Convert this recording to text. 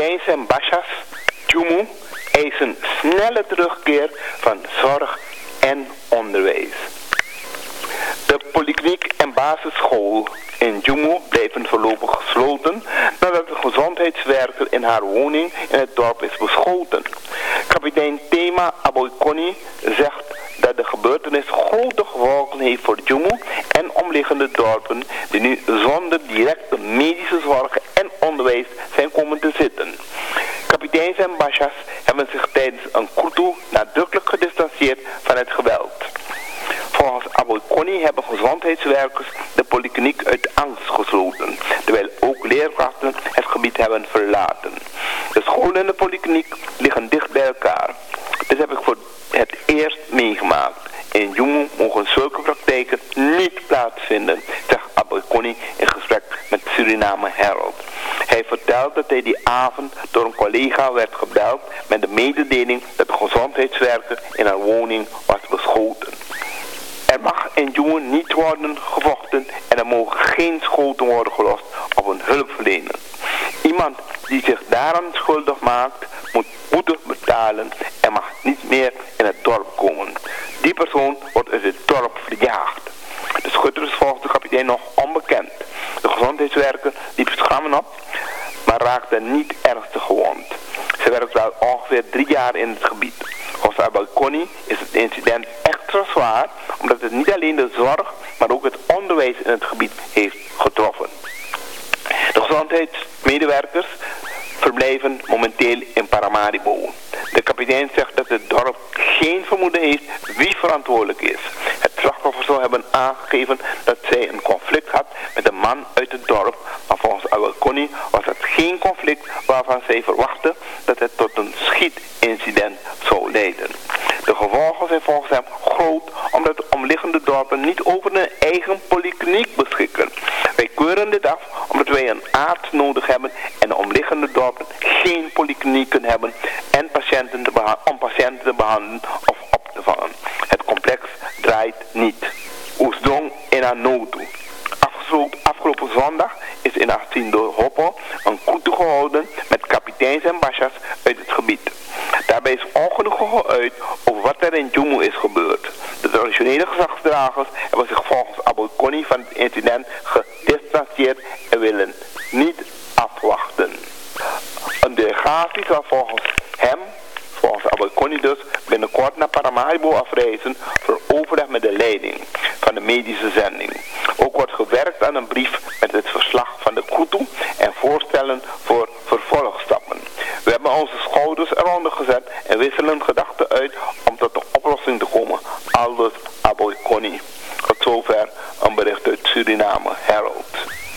Kapitein Sembashas Djoemoe eisen snelle terugkeer van zorg en onderwijs. De polykliniek en basisschool in Djoemoe blijven voorlopig gesloten nadat de gezondheidswerker in haar woning in het dorp is beschoten. Kapitein Tema Aboykoni zegt dat de gebeurtenis grote gevolgen heeft voor Djoemoe en omliggende dorpen die nu zonder directe medische zorg en onderwijs zijn komen te zitten. Kapiteins en Bashas hebben zich tijdens een kutu nadrukkelijk gedistanceerd van het geweld. Volgens Aboykoni hebben gezondheidswerkers de polykliniek uit angst gesloten, terwijl ook leerkrachten het gebied hebben verlaten. De school en de polykliniek liggen dicht bij elkaar. Dit heb ik voor het eerst meegemaakt. In Djoemoe mogen zulke praktijken niet plaatsvinden, zegt Aboykoni in gesprek met Suriname Herald. Hij vertelt dat hij die avond door een collega werd gebeld met de mededeling dat de gezondheidswerker in haar woning was beschoten. Er mag in Djoemoe niet worden gevochten en er mogen geen schoten worden gelost op een hulpverlener. Iemand die zich daaraan schuldig maakt, moet boete betalen en mag niet meer in het dorp komen. Die persoon wordt uit het dorp verjaagd. De schutter is volgens de kapitein nog onbekend. De gezondheidswerker liep schrammen op, maar raakte niet ernstig gewond. Ze werkt al ongeveer 3 jaar in het gebied. Volgens Aboykoni is het incident extra zwaar, omdat het niet alleen de zorg, maar ook het onderwijs in het gebied heeft getroffen. De gezondheidsmedewerkers verblijven momenteel in Paramaribo. De kapitein zegt dat het dorp geen vermoeden heeft wie verantwoordelijk is. Het slachtoffer zou hebben aangegeven dat zij een conflict had met een man uit het dorp, maar volgens Aboykoni was het geen conflict waarvan zij verwachtte dat het tot een schietincident zou leiden. De gevolgen zijn volgens hem groot omdat de omliggende dorpen niet over een eigen polykliniek beschikken. Wij keuren dit af omdat wij een arts nodig hebben en de omliggende dorpen geen polyklinieken hebben en om patiënten te behandelen of op te vangen. Het complex draait niet. Oesdong in Anotu. Afgelopen zondag is in Asindo Hoppo een kutu gehouden met kapiteins en bashas uit het gebied. Daarbij is ongenoegen geuit over wat er in Djoemoe is gebeurd. De traditionele gezagsdragers hebben zich volgens Aboykoni van het incident gedistanceerd en willen niet afwachten. Een delegatie zal volgens Aboykoni dus binnenkort naar Paramaribo afreizen voor overleg met de leiding van de medische zending. Ook wordt gewerkt aan een brief met het verslag van de kutu en voorstellen voor vervolgstappen. We hebben onze schouders eronder gezet en wisselen gedachten uit om tot een oplossing te komen. Aldus Aboykoni. Tot zover een bericht uit Suriname Herald.